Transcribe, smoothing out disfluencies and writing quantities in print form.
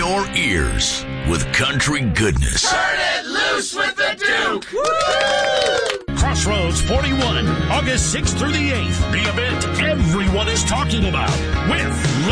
your ears with country goodness. Turn it loose with the Duke! Crossroads 41, August 6th through the 8th. The event everyone is talking about with